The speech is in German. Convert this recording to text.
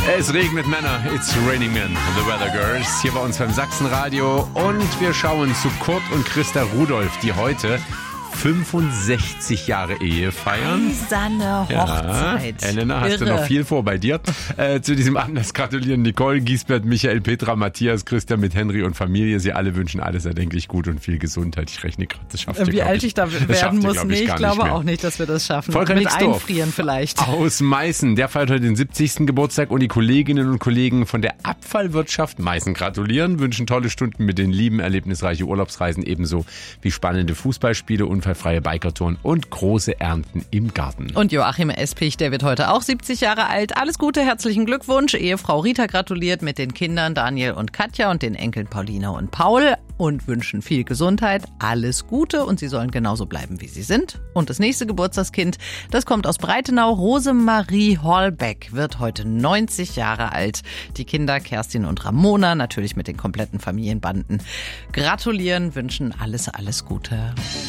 Es regnet Männer, it's raining men, the Weather Girls, hier bei uns beim Sachsenradio. Und wir schauen zu Kurt und Christa Rudolph, die heute 65 Jahre Ehe feiern. Eiserne Hochzeit. Ja, Elena, hast du noch viel vor bei dir? Zu diesem Anlass gratulieren Nicole, Giesbert, Michael, Petra, Matthias, Christian mit Henry und Familie. Sie alle wünschen alles erdenklich gut und viel Gesundheit. Ich rechne gerade, das schafft ihr, Wie alt ich da werden muss, ich glaube auch nicht, dass wir das schaffen. Volker mit Nixdorf Einfrieren vielleicht. Aus Meißen, der feiert heute den 70. Geburtstag und die Kolleginnen und Kollegen von der Abfallwirtschaft Meißen gratulieren, wünschen tolle Stunden mit den Lieben, erlebnisreiche Urlaubsreisen, ebenso wie spannende Fußballspiele, unfallfreie Bikertouren und große Ernten im Garten. Und Joachim Espich, der wird heute auch 70 Jahre alt. Alles Gute, herzlichen Glückwunsch. Ehefrau Rita gratuliert mit den Kindern Daniel und Katja und den Enkeln Paulina und Paul und wünschen viel Gesundheit, alles Gute und sie sollen genauso bleiben, wie sie sind. Und das nächste Geburtstagskind, das kommt aus Breitenau. Rosemarie Hollbeck wird heute 90 Jahre alt. Die Kinder Kerstin und Ramona, natürlich mit den kompletten Familienbanden, gratulieren, wünschen alles Gute.